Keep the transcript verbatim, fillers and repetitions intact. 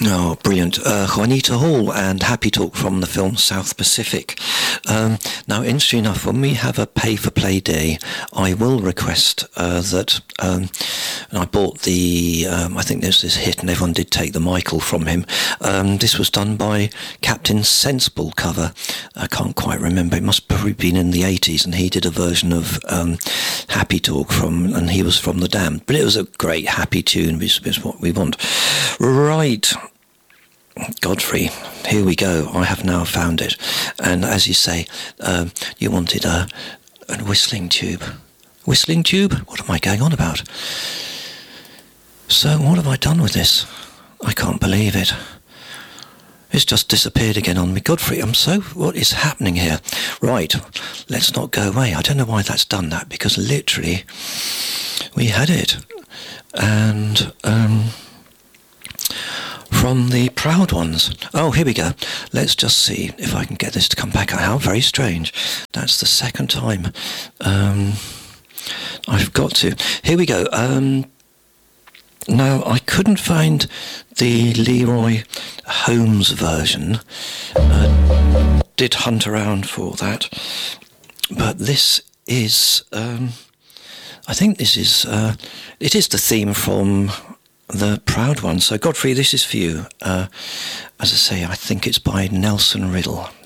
Oh, brilliant. Uh, Juanita Hall and Happy Talk from the film South Pacific. Um, now, interesting enough, when we have a pay-for-play day, I will request uh, that, um, and I bought the, um, I think there's this hit, and everyone did take the Michael from him. Um, this was done by Captain Sensible cover. I can't quite remember. It must have probably been in the eighties, and he did a version of um, Happy Talk from, and he was from The Damned. But it was a great happy tune, which is what we want. Right. Godfrey, here we go. I have now found it. And as you say, um, you wanted a, a whistling tube. Whistling tube? What am I going on about? So what have I done with this? I can't believe it. It's just disappeared again on me. Godfrey, I'm so... What is happening here? Right, let's not go away. I don't know why that's done that, because literally we had it. And... um from the Proud Ones. Oh, here we go. Let's just see if I can get this to come back. How very strange. That's the second time. Um, I've got to. Here we go. Um, now, I couldn't find the Leroy Holmes version. Uh, did hunt around for that. But this is... Um, I think this is... Uh, it is the theme from... The Proud One. So Godfrey, this is for you. Uh, as I say, I think it's by Nelson Riddle.